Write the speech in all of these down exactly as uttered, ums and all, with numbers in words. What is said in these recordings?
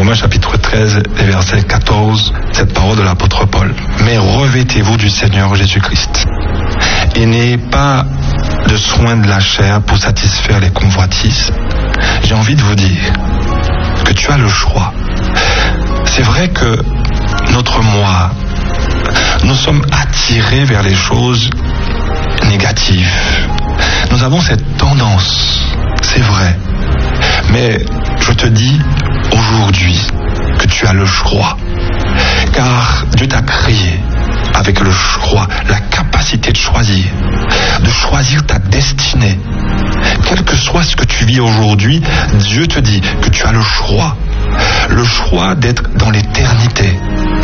Romains chapitre treize et verset quatorze, cette parole de l'apôtre Paul. Mais revêtez-vous du Seigneur Jésus-Christ et n'ayez pas de soins de la chair pour satisfaire les convoitises. J'ai envie de vous dire que tu as le choix. C'est vrai que notre moi, nous sommes attirés vers les choses négatives. Nous avons cette tendance, c'est vrai. Mais je te dis aujourd'hui que tu as le choix. Car Dieu t'a créé avec le choix, la capacité de choisir, de choisir ta destinée. Quel que soit ce que tu vis aujourd'hui, Dieu te dit que tu as le choix. Le choix d'être dans l'éternité.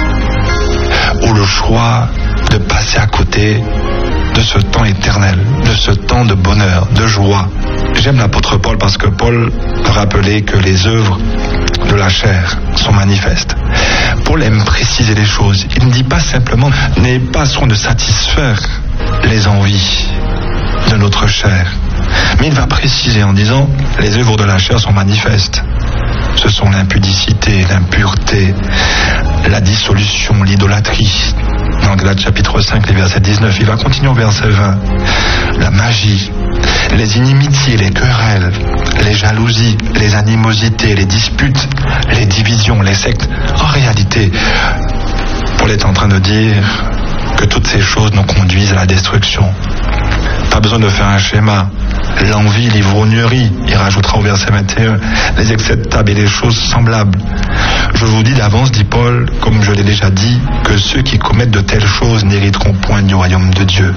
Ou le choix de passer à côté de ce temps éternel, de ce temps de bonheur, de joie. J'aime l'apôtre Paul parce que Paul rappelait que les œuvres de la chair sont manifestes. Paul aime préciser les choses. Il ne dit pas simplement « n'ayez pas soin de satisfaire les envies de notre chair ». Mais il va préciser en disant « les œuvres de la chair sont manifestes ». Ce sont l'impudicité, l'impureté, la dissolution, l'idolâtrie. Dans Galates chapitre cinq, les versets dix-neuf, il va continuer au verset vingt. La magie, les inimitiés, les querelles, les jalousies, les animosités, les disputes, les divisions, les sectes. En réalité, Paul est en train de dire que toutes ces choses nous conduisent à la destruction. Pas besoin de faire un schéma. L'envie, l'ivrognerie, il rajoutera au verset vingt et un, les excès de table et les choses semblables. Je vous dis d'avance, dit Paul, comme je l'ai déjà dit, que ceux qui commettent de telles choses n'hériteront point du royaume de Dieu.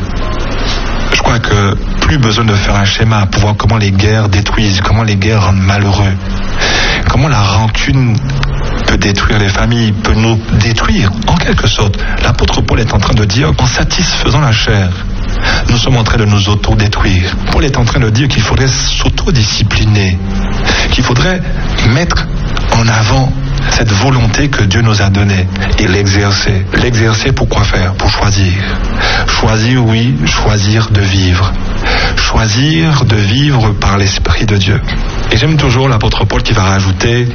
Je crois que plus besoin de faire un schéma pour voir comment les guerres détruisent, comment les guerres rendent malheureux, comment la rancune peut détruire les familles, peut nous détruire. En quelque sorte, l'apôtre Paul est en train de dire, en satisfaisant la chair, nous sommes en train de nous auto-détruire. Paul est en train de dire qu'il faudrait s'auto-discipliner, qu'il faudrait mettre en avant cette volonté que Dieu nous a donnée et l'exercer. L'exercer pour quoi faire? Pour choisir. Choisir, oui, choisir de vivre. Choisir de vivre par l'Esprit de Dieu. Et j'aime toujours l'apôtre Paul qui va rajouter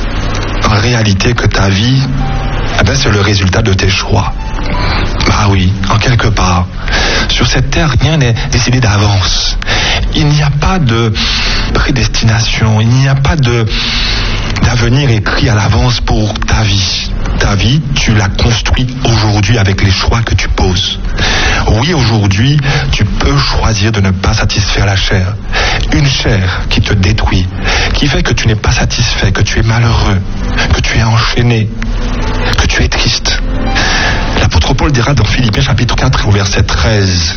en réalité que ta vie, eh ben, c'est le résultat de tes choix. Bah oui, en quelque part. Sur cette terre, rien n'est décidé d'avance. Il n'y a pas de prédestination, il n'y a pas de d'avenir écrit à l'avance pour ta vie. Ta vie, tu la construis aujourd'hui avec les choix que tu poses. Oui, aujourd'hui, tu peux choisir de ne pas satisfaire la chair. Une chair qui te détruit, qui fait que tu n'es pas satisfait, que tu es malheureux, que tu es enchaîné, que tu es triste. L'apôtre Paul dira dans Philippiens chapitre quatre au verset treize,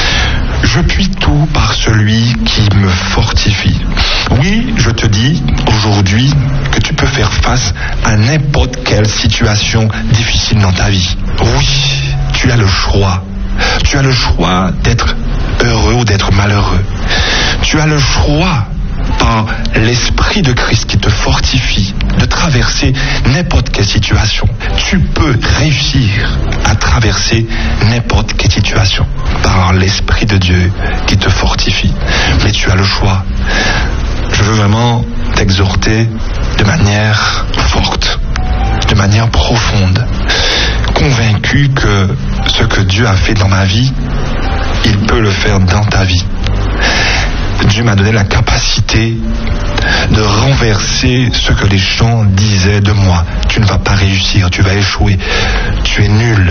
« Je puis tout par celui qui me fortifie. » Oui, je te dis aujourd'hui que tu peux faire face à n'importe quelle situation difficile dans ta vie. Oui, tu as le choix. Tu as le choix d'être heureux ou d'être malheureux. Tu as le choix par l'Esprit de Christ qui te fortifie de traverser n'importe quelle situation. Tu peux réussir à traverser n'importe quelle situation par l'Esprit de Dieu qui te fortifie. Mais tu as le choix. Je veux vraiment t'exhorter de manière forte, de manière profonde, convaincu que ce que Dieu a fait dans ma vie, il peut le faire dans ta vie. Dieu m'a donné la capacité de renverser ce que les gens disaient de moi. Tu ne vas pas réussir, tu vas échouer, tu es nul.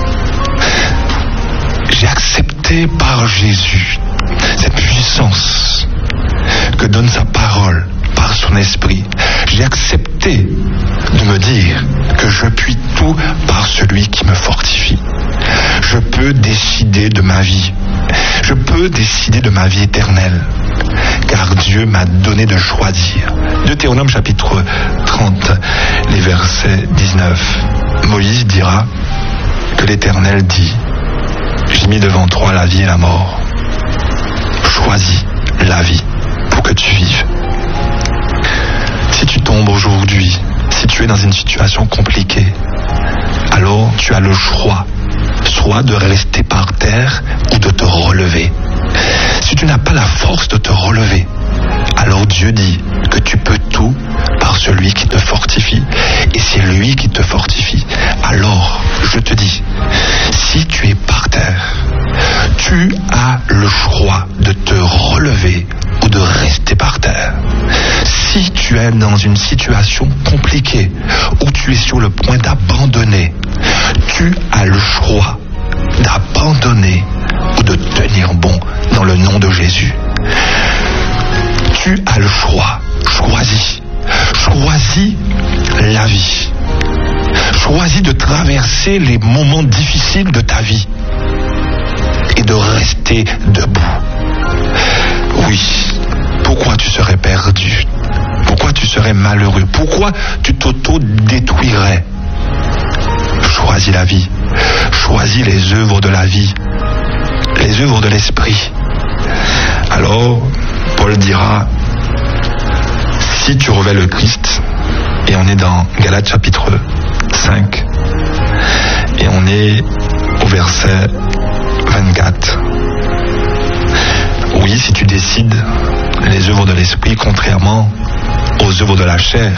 J'ai accepté par Jésus cette puissance que donne sa parole par son esprit. J'ai accepté de me dire que je puis tout par celui qui me fortifie. Je peux décider de ma vie. Je peux décider de ma vie éternelle. Car Dieu m'a donné de choisir. Deutéronome chapitre trente, les versets dix-neuf. Moïse dira que l'Éternel dit, j'ai mis devant toi la vie et la mort. Choisis la vie pour que tu vives. Si tu tombes aujourd'hui, si tu es dans une situation compliquée, alors tu as le choix, soit de rester par terre ou de te relever. Si tu n'as pas la force de te relever, alors Dieu dit que tu peux tout par celui qui te fortifie. une situation compliquée, où tu es sur le point d'abandonner, tu as le choix d'abandonner ou de tenir bon dans le nom de Jésus. Tu as le choix. Choisis. Choisis la vie. Choisis de traverser les moments difficiles de ta vie et de rester debout. Oui, pourquoi tu serais perdu? Pourquoi tu serais malheureux? Pourquoi tu t'auto-détruirais? Choisis la vie. Choisis les œuvres de la vie, les œuvres de l'esprit. Alors, Paul dira, si tu revêts le Christ, et on est dans Galates chapitre cinq, et on est au verset vingt-quatre. Oui, si tu décides les œuvres de l'esprit contrairement aux œuvres de la chair,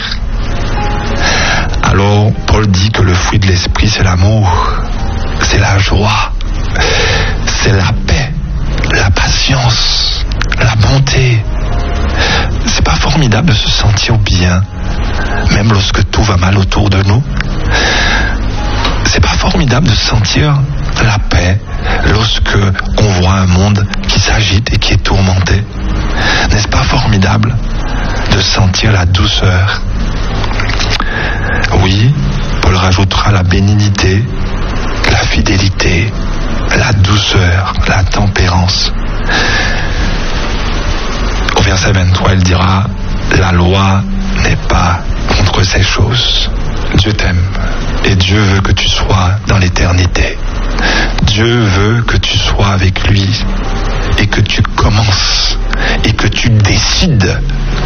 alors Paul dit que le fruit de l'esprit, c'est l'amour, c'est la joie, c'est la paix, la patience, la bonté. C'est pas formidable de se sentir bien, même lorsque tout va mal autour de nous? C'est pas formidable de sentir la paix lorsque on voit un monde qui s'agite et qui est tourmenté? N'est-ce pas formidable de sentir la douceur? Oui, Paul rajoutera la bénignité, la fidélité, la douceur, la tempérance. Au verset vingt-trois, il dira, la loi n'est pas contre ces choses. Dieu t'aime et Dieu veut que tu sois dans l'éternité. Dieu veut que tu sois avec lui et que tu commences et que tu décides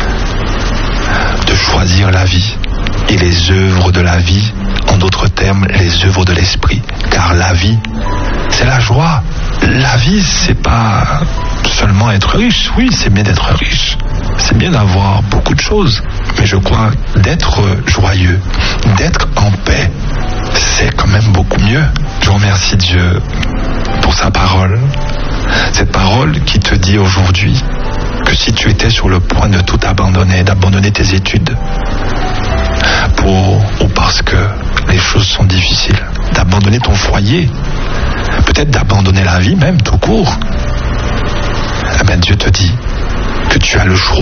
de choisir la vie et les œuvres de la vie, en d'autres termes, les œuvres de l'esprit. Car la vie, c'est la joie. La vie, c'est pas seulement être riche. Oui, c'est bien d'être riche. C'est bien d'avoir beaucoup de choses. Mais je crois d'être joyeux, d'être en paix, c'est quand même beaucoup mieux. Je remercie Dieu pour sa parole. Cette parole qui te dit aujourd'hui que si tu étais sur le point de tout abandonner, d'abandonner tes études, pour, ou parce que les choses sont difficiles, d'abandonner ton foyer, peut-être d'abandonner la vie même tout court, eh bien Dieu te dit que tu as le choix.